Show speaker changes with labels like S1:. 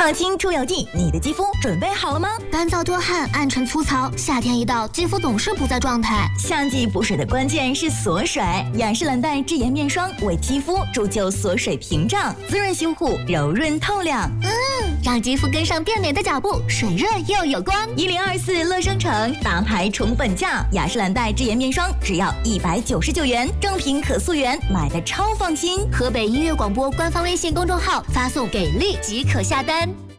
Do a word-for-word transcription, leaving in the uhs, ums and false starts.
S1: 抗菌除油剂，你的肌肤准备好了吗？
S2: 干燥多汗、暗沉粗糙，夏天一到，肌肤总是不在状态。
S1: 夏季补水的关键是锁水，雅诗兰黛智颜面霜为肌肤铸就锁水屏障，滋润修护，柔润透亮。
S2: 嗯，让肌肤跟上变美的脚步，水润又有光。
S1: 一零二四乐生城大牌宠本价，雅诗兰黛智颜面霜只要一百九十九元，正品可溯源，买的超放心。
S2: 河北音乐广播官方微信公众号发送给力即可下单。